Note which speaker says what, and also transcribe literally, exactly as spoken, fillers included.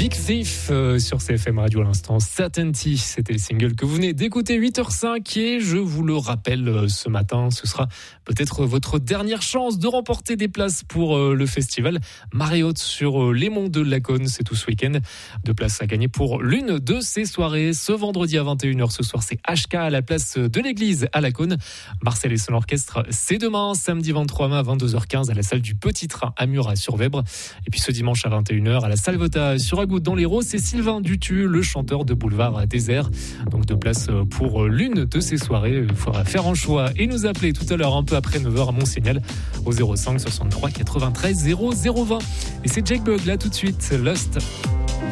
Speaker 1: Big Thief euh, sur C F M Radio à l'instant. Certainty, c'était le single que vous venez d'écouter. huit heures cinq et je vous le rappelle euh, ce matin, ce sera peut-être votre dernière chance de remporter des places pour euh, le festival Marée Haute sur euh, les monts de Laconne. C'est tout ce week-end. Deux places à gagner pour l'une de ces soirées. Ce vendredi à vingt et une heures ce soir, c'est H K à la place de l'église à Laconne. Marcel et son orchestre, c'est demain, samedi vingt-trois mai à vingt-deux heures quinze à la salle du Petit Train à Murat-sur-Vèbre. Et puis ce dimanche à vingt et une heures à la Salvetat sur Agoutte dans l'Hérault, c'est Sylvain Dutu, le chanteur de Boulevard Désert. Donc deux places pour l'une de ces soirées. Il faudra faire un choix et nous appeler tout à l'heure un peu après neuf heures à Mont-Signal au zéro cinq soixante-trois quatre-vingt-treize zéro zéro vingt. Et c'est Jake Bugg là tout de suite, Lost.